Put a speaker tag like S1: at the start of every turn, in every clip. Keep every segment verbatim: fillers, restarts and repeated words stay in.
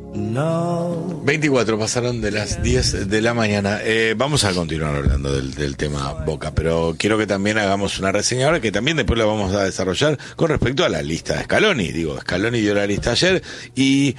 S1: No.
S2: veinticuatro pasaron de las diez de la mañana. Eh, vamos a continuar hablando del, del tema Boca, pero quiero que también hagamos una reseña ahora, que también después la vamos a desarrollar con respecto a la lista de Scaloni. Digo, Scaloni dio la lista ayer y...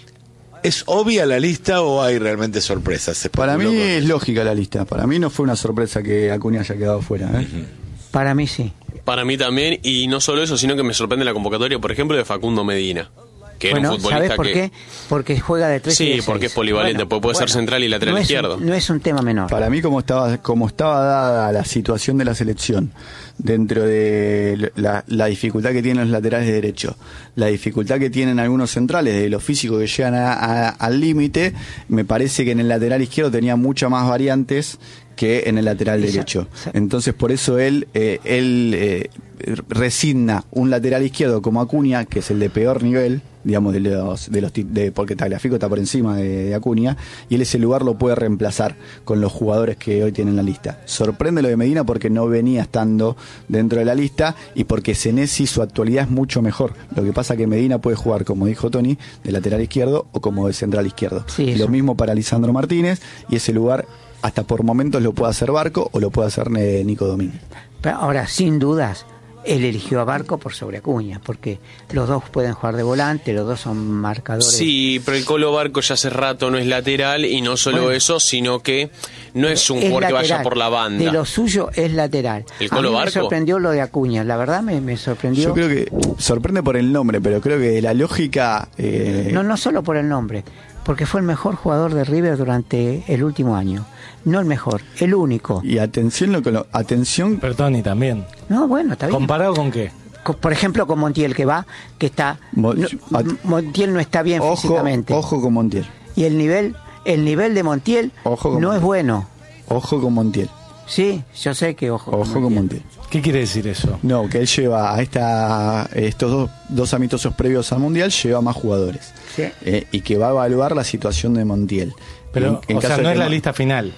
S2: ¿es obvia la lista o hay realmente sorpresas? Se
S3: Para mí
S2: con...
S3: es lógica la lista. Para mí no fue una sorpresa que Acuña haya quedado fuera, ¿eh?
S2: Uh-huh.
S4: Para mí sí.
S5: Para mí también, y no solo eso, sino que me sorprende la convocatoria, por ejemplo, de Facundo Medina. Que
S4: bueno,
S5: era un futbolista
S4: ¿sabes por
S5: que...
S4: qué? Porque juega de tres
S5: sí,
S4: y de seis.
S5: porque es polivalente,
S4: bueno,
S5: puede
S4: bueno,
S5: ser central y lateral
S4: no
S5: izquierdo.
S4: Un, no es un tema menor.
S3: Para mí, como estaba, como estaba dada la situación de la selección, dentro de la, la dificultad que tienen los laterales de derecho, la dificultad que tienen algunos centrales de los físicos que llegan a, a, al límite, me parece que en el lateral izquierdo tenía muchas más variantes que en el lateral derecho. Entonces, por eso él, eh, él eh, resigna un lateral izquierdo como Acuña, que es el de peor nivel, digamos, de los, de los de, porque Tagliafico está por encima de, de Acuña, y él ese lugar lo puede reemplazar con los jugadores que hoy tienen la lista. Sorprende lo de Medina porque no venía estando dentro de la lista y porque Senesi su actualidad es mucho mejor. Lo que pasa que Medina puede jugar, como dijo Tony, de lateral izquierdo o como de central izquierdo.
S4: Sí,
S3: lo mismo para Lisandro Martínez, y ese lugar hasta por momentos lo puede hacer Barco o lo puede hacer eh, Nico Domínguez.
S4: Pero ahora, sin dudas, él eligió a Barco por sobre Acuña, porque los dos pueden jugar de volante, los dos son marcadores.
S5: Sí, pero el Colo Barco ya hace rato no es lateral, y no solo bueno, eso, sino que no es un jugador que vaya por la banda.
S4: De lo suyo es lateral.
S5: ¿El Colo
S4: a mí
S5: Barco?
S4: Me sorprendió lo de Acuña, la verdad me, me sorprendió.
S3: Yo creo que sorprende por el nombre, pero creo que la lógica... Eh...
S4: No, no solo por el nombre, porque fue el mejor jugador de River durante el último año. No el mejor, el único.
S3: Y atención, lo que lo, atención.
S6: Pero Tony también.
S4: No, bueno, está bien.
S6: ¿Comparado con qué?
S4: Con, por ejemplo, con Montiel, que va, que está.
S3: Mo,
S4: no,
S3: at,
S4: Montiel no está bien
S3: ojo,
S4: físicamente.
S3: Ojo con Montiel.
S4: Y el nivel, el nivel de Montiel
S3: ojo
S4: no
S3: Montiel.
S4: es bueno.
S3: Ojo con Montiel.
S4: Sí, yo sé que ojo.
S3: Ojo con Montiel. con Montiel.
S6: ¿Qué quiere decir eso?
S3: No, que él lleva a esta, estos dos, dos amistosos previos al Mundial, lleva más jugadores.
S4: Sí.
S3: Eh, y que va a evaluar la situación de Montiel.
S6: Pero, en, en o sea, no es la lista final.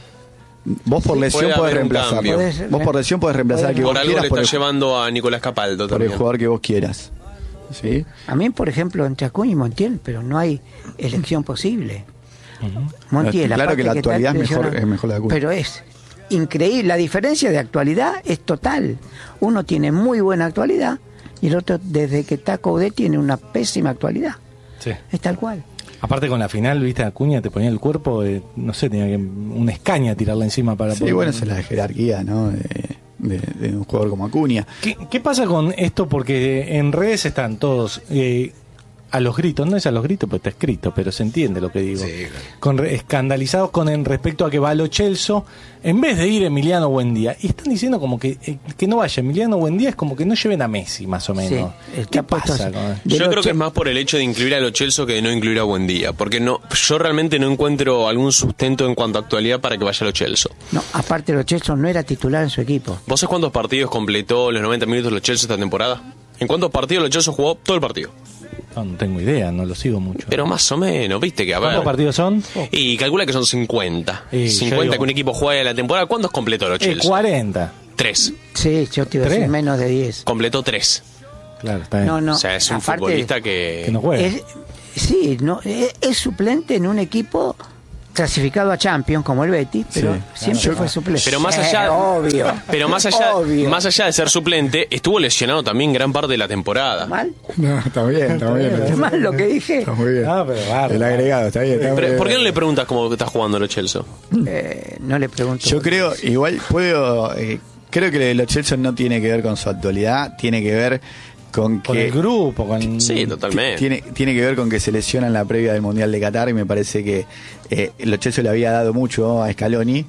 S3: Vos por sí, lesión podés reemplazar.
S4: Podés,
S3: vos por lesión podés reemplazar que
S5: por
S3: vos
S5: algo
S3: quieras.
S5: Le
S3: por
S5: está
S3: el,
S5: llevando a Nicolás Capaldo
S3: por
S5: también.
S3: el jugador que vos quieras. ¿Sí?
S4: A mí, por ejemplo, entre Acuña y Montiel, pero no hay elección posible.
S3: Uh-huh.
S4: Montiel,
S3: claro que la
S4: que
S3: actualidad es mejor, es mejor la de Acuña.
S4: Pero es increíble, la diferencia de actualidad es total. Uno tiene muy buena actualidad y el otro, desde que está Coudet, tiene una pésima actualidad.
S6: Sí.
S4: Es tal cual.
S6: Aparte con la final, viste, Acuña te ponía el cuerpo, de, no sé, tenía que una escaña tirarla encima para
S3: sí,
S6: poder...
S3: bueno, esa es la jerarquía, ¿no? De, de, de un jugador como Acuña.
S6: ¿Qué, ¿Qué pasa con esto? Porque en redes están todos... Eh, a los gritos, no es a los gritos, porque está escrito, pero se entiende lo que digo.
S2: Sí, claro.
S6: Con escandalizados con en respecto a que va a Lo Celso, en vez de ir Emiliano Buendía. Y están diciendo como que eh, que no vaya Emiliano Buendía, es como que no lleven a Messi, más o menos.
S4: Sí,
S6: ¿Qué pasa? Con...
S5: Yo creo que es más por el hecho de incluir a Lo Celso que de no incluir a Buendía. Porque no, yo realmente no encuentro algún sustento en cuanto a actualidad para que vaya Lo Celso.
S4: No, aparte Lo Celso no era titular en su equipo.
S5: ¿Vos sabés cuántos partidos completó los noventa minutos Lo Celso esta temporada? ¿En cuántos partidos Lo Celso jugó todo el partido?
S6: No, no tengo idea, no lo sigo mucho.
S5: Pero más o menos, viste que a ver.
S6: ¿Cuántos partidos son?
S5: Y calcula que son cincuenta.
S6: Y
S5: cincuenta
S6: digo,
S5: que un equipo juega en la temporada. ¿Cuántos completó Lo Celso?
S6: Eh, cuarenta.
S5: Tres.
S4: Sí, yo te iba a decir menos de diez.
S5: Completó tres.
S6: Claro, está bien.
S4: No, no.
S5: O sea, es un
S4: Aparte,
S5: futbolista que...
S6: que no juega.
S4: Es, sí, no, es, es suplente en un equipo clasificado a Champions como el Betis, pero
S3: sí,
S4: siempre
S3: claro.
S4: fue suplente.
S5: Pero más allá,
S4: eh, obvio,
S5: pero más allá,
S4: obvio.
S5: más allá de ser suplente, estuvo lesionado también gran parte de la temporada.
S4: ¿Mal?
S3: No, está bien, está bien.
S4: ¿Es mal lo que dije?
S3: Está muy bien.
S6: Ah, pero bárbaro.
S3: El agregado, está bien. Está
S5: Pero,
S3: bien.
S5: ¿por qué no le preguntas cómo está jugando Lo Celso?
S4: Eh, no le pregunto.
S3: Yo creo, igual puedo, eh, creo que Lo Celso no tiene que ver con su actualidad, tiene que ver con que...
S6: Con el grupo, con...
S5: Sí, totalmente.
S3: Tiene, tiene que ver con que se lesiona en la previa del Mundial de Qatar y me parece que eh, Lo Celso le había dado mucho a Scaloni.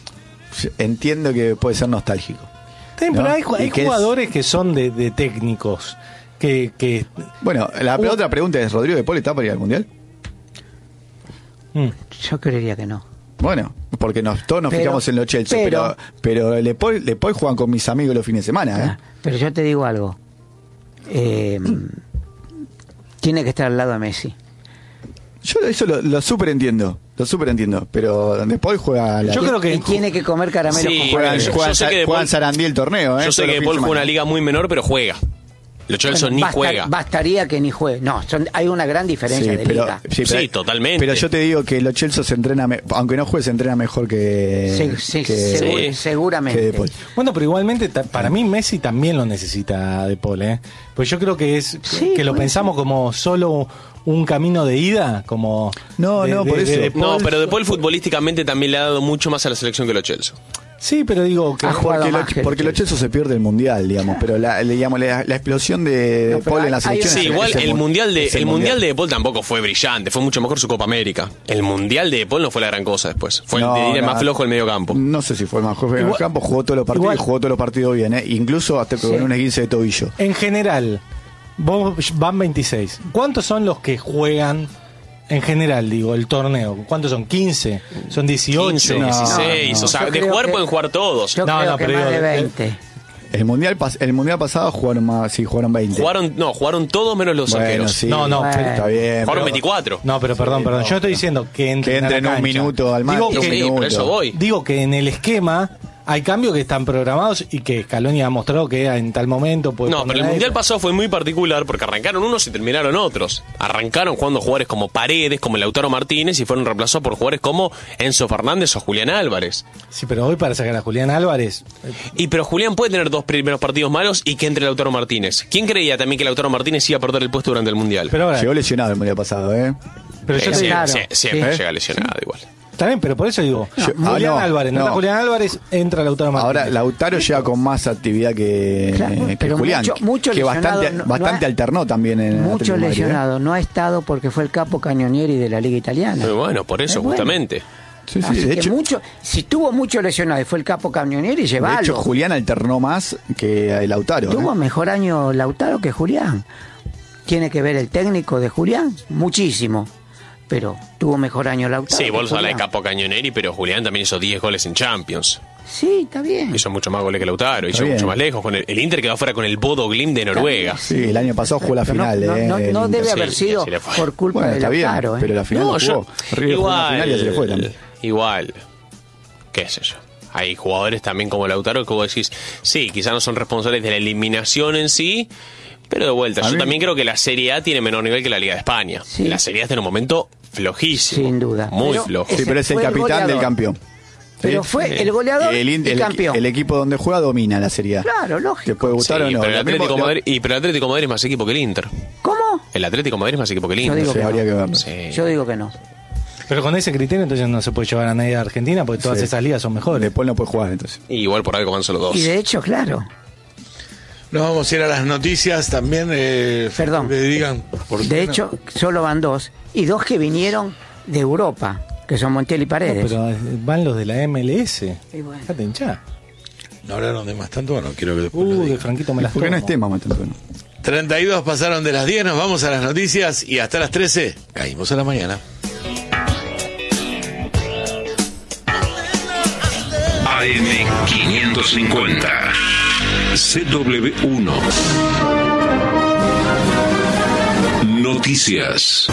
S3: Entiendo que puede ser nostálgico.
S6: Bien,
S3: ¿no?
S6: pero hay, hay
S3: que
S6: jugadores
S3: es...
S6: que son de, de técnicos que... que...
S3: Bueno, la uh... otra pregunta es, ¿Rodrigo de Paul está para ir al Mundial?
S6: Mm.
S4: Yo creería que no.
S3: Bueno, porque nos, todos nos
S4: pero,
S3: fijamos en Lo Celso, pero, pero, pero Le Paul, Le Paul juegan con mis amigos los fines de semana. ¿eh?
S4: Ah, pero yo te digo algo. Eh, tiene que estar al lado de Messi.
S3: Yo eso lo, lo super entiendo, lo super entiendo, pero De Paul juega la...
S6: Yo creo que
S4: y tiene que comer caramelos
S5: Sí,
S4: con
S3: juegan,
S5: yo,
S3: juegan,
S5: yo sé que De
S3: juegan
S5: Paul,
S3: Sarandí el torneo. ¿eh?
S5: Yo sé
S3: Todos
S5: que
S3: los
S5: De Paul
S3: fines de
S5: juega una
S3: semana.
S5: liga muy menor, pero juega. Lo Chelsea
S4: Bueno,
S5: ni
S4: basta-
S5: juega.
S4: Bastaría que ni juegue. No, son, hay una gran diferencia
S3: Sí,
S4: de
S3: pero,
S4: liga.
S3: sí, pero-
S5: Sí, totalmente.
S3: Pero yo te digo que Lo Celso se entrena, me- aunque no juegue, se entrena mejor que.
S4: Sí, sí,
S3: que-
S4: segu-
S5: Sí.
S4: seguramente.
S3: que De Paul.
S6: Bueno, pero igualmente ta- para mí Messi también lo necesita De Paul, ¿eh? Pues yo creo que es
S4: Sí,
S6: que lo
S4: puede
S6: pensamos como solo un camino de ida, como
S3: No,
S6: de-
S3: no,
S6: de-
S3: por
S6: de
S3: eso.
S6: De
S5: No,
S6: Paul.
S5: pero De Paul futbolísticamente también le ha dado mucho más a la selección que Lo Chelsea.
S6: Sí, pero digo que
S4: Ah, jugado
S3: Porque,
S4: más
S3: lo,
S4: que
S3: porque
S4: Lo
S3: Lo Celso se pierde el mundial, digamos, pero la, le- digamos, la, la explosión de
S4: No,
S3: de
S4: pero
S3: Paul
S4: hay-
S3: en la
S4: hay-
S3: selección.
S5: Sí,
S3: es-
S5: igual
S3: es
S5: el
S3: mu-
S5: mundial de
S3: es el
S5: el mundial de De Paul tampoco fue brillante, fue mucho mejor su Copa América. El mundial de De Paul no fue la gran cosa después, fue
S3: No,
S5: el, de ir el
S3: no,
S5: más flojo del medio campo.
S3: No sé si fue el más joven en el
S6: Igual-
S3: campo, jugó todos los partidos
S6: igual-
S3: y jugó todos los partidos bien, ¿eh? Incluso hasta con
S4: Sí.
S3: un esguince de tobillo.
S6: en general, vos van veintiséis. ¿Cuántos son los que juegan en general, digo, el torneo? ¿Cuántos son? ¿quince? ¿Son dieciocho?
S5: quince,
S3: No,
S5: dieciséis,
S3: no.
S5: o sea,
S4: Yo
S5: de
S4: creo
S5: jugar
S4: que-
S5: pueden jugar todos.
S4: Yo
S6: No,
S4: creo
S6: no,
S4: que
S6: pero
S4: más de
S6: digo, eh,
S4: veinte.
S3: El mundial pas- el mundial pasado jugaron más, sí, jugaron veinte.
S5: Jugaron, no, jugaron todos menos los
S3: Bueno,
S5: arqueros.
S3: sí.
S6: No, no,
S4: Bueno.
S6: pero-
S3: Está bien.
S5: Jugaron
S3: pero-
S5: veinticuatro.
S6: No, pero perdón, perdón. Yo estoy diciendo que entren,
S3: Que
S6: a la
S3: entren un
S6: cancha.
S3: minuto al
S6: Digo
S3: máximo.
S6: que,
S5: Sí, por eso voy.
S6: digo que en el esquema hay cambios que están programados y que Scaloni ha mostrado que en tal momento puede
S5: No,
S6: poner
S5: pero el
S6: a
S5: mundial
S6: esto.
S5: pasado fue muy particular porque arrancaron unos y terminaron otros. Arrancaron jugando jugadores como Paredes, como Lautaro Martínez y fueron reemplazados por jugadores como Enzo Fernández o Julián Álvarez.
S6: Sí, pero hoy para sacar a Julián Álvarez, eh,
S5: Y pero Julián puede tener dos primeros partidos malos y que entre Lautaro Martínez. ¿Quién creía también que Lautaro Martínez iba a perder el puesto durante el mundial?
S6: pero ahora,
S3: Llegó lesionado el mundial pasado, ¿eh?
S6: pero yo
S5: Eh,
S6: te
S5: siempre,
S6: digo,
S4: claro,
S5: sie- siempre
S4: sí.
S5: llega lesionado igual.
S6: está bien, pero por eso digo,
S3: Yo-
S6: Julián
S3: ah, no,
S6: Álvarez, no,
S3: no.
S6: está Julián Álvarez, entra Lautaro Martínez.
S3: Ahora Lautaro llega con más actividad que,
S4: Claro,
S3: que
S4: pero
S3: Julián,
S4: mucho- mucho
S3: que bastante,
S4: lesionado, no-
S3: bastante
S4: no ha-
S3: alternó también en el
S4: Mucho
S3: Atlético de Madrid, ¿eh?
S4: lesionado. No ha estado porque fue el capo cañonieri de la Liga Italiana.
S5: Muy bueno, por eso
S4: Es bueno.
S5: justamente.
S3: Sí, sí,
S4: Así
S3: de
S4: que
S3: hecho,
S4: mucho, si tuvo mucho lesionado y fue el capo camionero y
S3: de
S4: llevalo.
S3: hecho Julián alternó más que Lautaro.
S4: Tuvo
S3: ¿eh?
S4: mejor año Lautaro que Julián. Tiene que ver el técnico de Julián, muchísimo. Pero tuvo mejor año Lautaro.
S5: Sí,
S4: que
S5: vos habla de
S4: Julián.
S5: Capo Cañoneri, pero Julián también hizo diez goles en Champions.
S4: Sí, está bien.
S5: Hizo mucho más goles que Lautaro, hizo
S3: bien.
S5: mucho más lejos. Con el, el Inter quedó fuera con el Bodo Glimt de Noruega.
S3: Sí, el año pasado jugó la
S4: Pero no-
S3: final.
S4: no,
S3: ¿eh?
S4: no,
S3: el
S4: no
S3: Inter.
S4: debe
S5: Sí,
S4: haber
S5: y
S4: sido
S5: así le fue.
S4: por culpa
S3: Bueno,
S4: de
S3: está bien,
S4: Lautaro. ¿eh?
S3: pero la final
S5: No,
S3: no,
S5: yo,
S3: jugó. River jugó una final y ya se le fue también.
S5: igual, qué sé yo. Hay jugadores también como Lautaro que vos decís, sí, quizás no son responsables de la eliminación en sí, pero de vuelta,
S3: A
S5: yo
S3: mí-
S5: también creo que la Serie A tiene menor nivel que la Liga de España.
S4: Sí.
S5: La Serie A está en un momento flojísimo.
S4: Sin duda.
S5: Muy
S4: Pero
S5: flojo.
S3: Sí,
S4: ese
S3: pero es el
S4: fue el
S3: capitán del
S4: goleador.
S3: campeón.
S4: Pero
S3: Sí.
S4: fue el goleador
S3: el, in-
S4: y
S3: el-
S4: campeón.
S3: el equipo donde juega domina la Serie A.
S4: Claro,
S3: Te
S4: lógico.
S3: puede gustar
S5: Sí,
S3: o no.
S5: pero el
S3: Lo mismo-
S5: Atlético
S3: lo-
S5: Madrid, y pero el Atlético Madrid es más equipo que el Inter.
S4: ¿Cómo?
S5: El Atlético Madrid es más equipo que el
S4: Yo
S5: Inter.
S4: digo
S3: Sí,
S4: que
S3: habría
S4: no.
S3: que verlo.
S5: Sí.
S4: Yo digo que no.
S6: Pero con ese criterio entonces no se puede llevar a nadie a Argentina porque todas
S3: Sí.
S6: esas ligas son mejores.
S3: Después no puede jugar, entonces.
S5: Y igual por algo van solo dos.
S4: Y de hecho, claro.
S2: Nos vamos a ir a las noticias también. Eh,
S4: Perdón.
S2: Que digan. ¿por qué
S4: De
S2: no?
S4: hecho, solo van dos. Y dos que vinieron de Europa, que son Montiel y
S6: No,
S4: Paredes.
S6: pero eh, van los de la M L S.
S4: Y bueno.
S6: Fíjate, hinchá.
S2: No hablaron de más tanto, bueno, quiero que después lo
S6: Uh, de
S2: digan.
S6: Franquito me las
S3: Porque no
S6: tomo.
S3: es tema, más temprano.
S2: treinta y dos pasaron de las diez, nos vamos a las noticias y hasta las trece caímos a la mañana.
S1: A M quinientos cincuenta, C W uno. Noticias.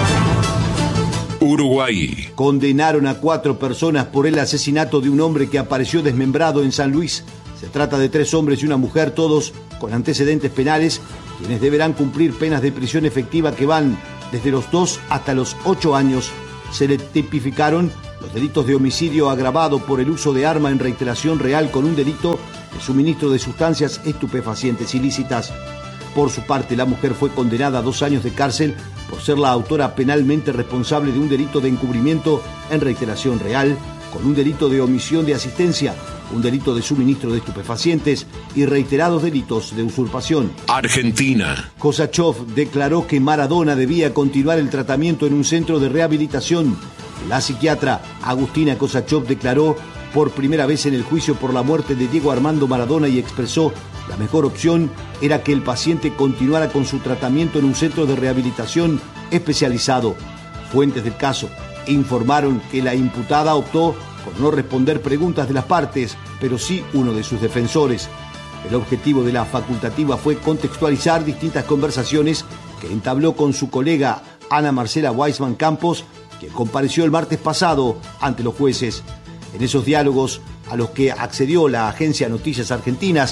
S1: Uruguay.
S7: Condenaron a cuatro personas por el asesinato de un hombre que apareció desmembrado en San Luis. Se trata de tres hombres y una mujer, todos con antecedentes penales, quienes deberán cumplir penas de prisión efectiva que van desde los dos hasta los ocho años. Se le tipificaron los delitos de homicidio agravado por el uso de arma en reiteración real con un delito de suministro de sustancias estupefacientes ilícitas. Por su parte, la mujer fue condenada a dos años de cárcel por ser la autora penalmente responsable de un delito de encubrimiento en reiteración real, con un delito de omisión de asistencia, un delito de suministro de estupefacientes y reiterados delitos de usurpación.
S1: Argentina.
S7: Kosachov declaró que Maradona debía continuar el tratamiento en un centro de rehabilitación. La psiquiatra Agustina Kosachov declaró por primera vez en el juicio por la muerte de Diego Armando Maradona y expresó: la mejor opción era que el paciente continuara con su tratamiento en un centro de rehabilitación especializado. Fuentes del caso informaron que la imputada optó por no responder preguntas de las partes, pero sí uno de sus defensores. El objetivo de la facultativa fue contextualizar distintas conversaciones que entabló con su colega Ana Marcela Weisman Campos, quien compareció el martes pasado ante los jueces. En esos diálogos, a los que accedió la agencia Noticias Argentinas,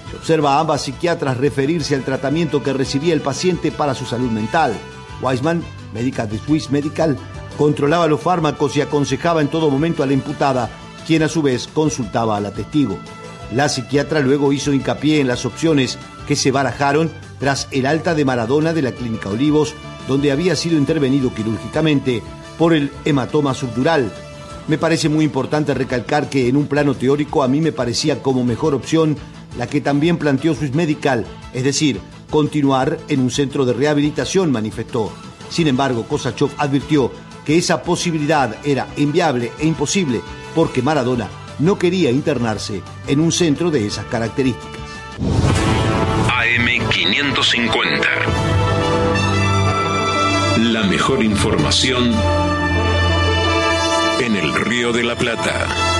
S7: Se observa a ambas psiquiatras referirse al tratamiento que recibía el paciente para su salud mental. Weissman, médica de Swiss Medical, controlaba los fármacos y aconsejaba en todo momento a la imputada, quien a su vez consultaba a la testigo. La psiquiatra luego hizo hincapié en las opciones que se barajaron tras el alta de Maradona de la Clínica Olivos, donde había sido intervenido quirúrgicamente por el hematoma subdural. Me parece muy importante recalcar que en un plano teórico a mí me parecía como mejor opción la que también planteó Swiss Medical, es decir, continuar en un centro de rehabilitación, manifestó. Sin embargo, Kosachev advirtió que esa posibilidad era inviable e imposible porque Maradona no quería internarse en un centro de esas características.
S1: A M quinientos cincuenta. La mejor información en el Río de la Plata.